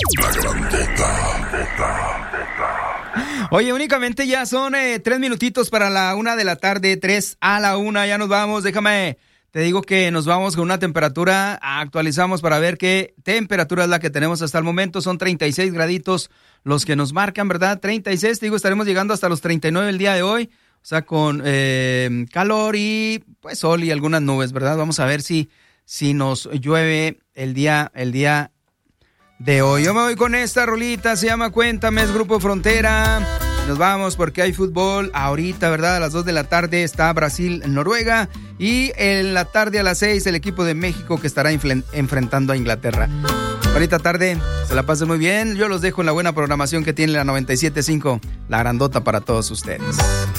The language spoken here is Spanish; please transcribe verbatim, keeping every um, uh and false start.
La grandota. Oye, únicamente ya son eh, tres minutitos para la una de la tarde, tres a la una, ya nos vamos. Déjame, te digo que nos vamos con una temperatura, actualizamos para ver qué temperatura es la que tenemos hasta el momento. Son treinta y seis graditos los que nos marcan, ¿verdad? treinta y seis, te digo, estaremos llegando hasta los treinta y nueve el día de hoy. O sea, con eh, calor y pues sol y algunas nubes, ¿verdad? Vamos a ver si, si nos llueve el día, el día de hoy. Yo me voy con esta rolita, se llama Cuéntame, es Grupo Frontera. Nos vamos porque hay fútbol ahorita, ¿verdad? A las dos de la tarde está Brasil-Noruega y en la tarde a las seis el equipo de México que estará inflen- enfrentando a Inglaterra. Ahorita tarde, se la pasen muy bien. Yo los dejo en la buena programación que tiene la noventa y siete punto cinco, la grandota para todos ustedes.